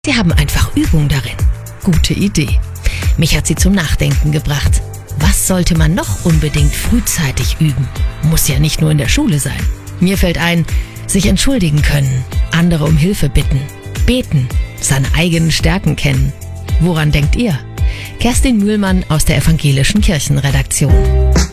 Sie haben einfach Übung darin. Gute Idee. Mich hat sie zum Nachdenken gebracht. Was sollte man noch unbedingt frühzeitig üben? Muss ja nicht nur in der Schule sein. Mir fällt ein, sich entschuldigen können, andere um Hilfe bitten, beten, seine eigenen Stärken kennen. Woran denkt ihr? Kerstin Mühlmann aus der Evangelischen Kirchenredaktion.